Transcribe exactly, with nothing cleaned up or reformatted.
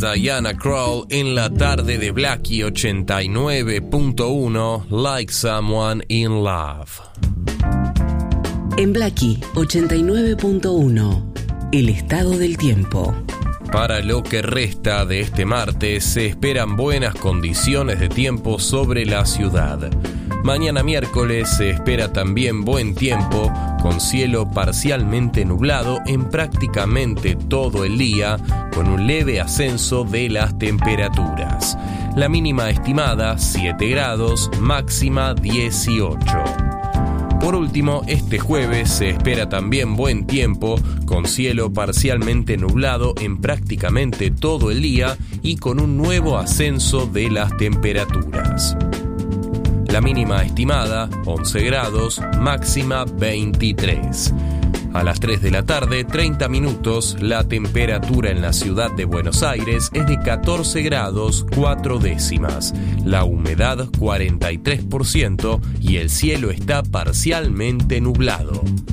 Diana Krall en la tarde de Blackie ochenta y nueve punto uno, Like Someone in Love. En Blackie ochenta y nueve punto uno, el estado del tiempo. Para lo que resta de este martes se esperan buenas condiciones de tiempo sobre la ciudad. Mañana miércoles se espera también buen tiempo, con cielo parcialmente nublado en prácticamente todo el día, con un leve ascenso de las temperaturas. La mínima estimada siete grados, máxima dieciocho. Por último, este jueves se espera también buen tiempo, con cielo parcialmente nublado en prácticamente todo el día y con un nuevo ascenso de las temperaturas. La mínima estimada, once grados, máxima veintitrés. A las tres de la tarde, treinta minutos, la temperatura en la ciudad de Buenos Aires es de catorce grados, cuatro décimas. La humedad cuarenta y tres por ciento y el cielo está parcialmente nublado.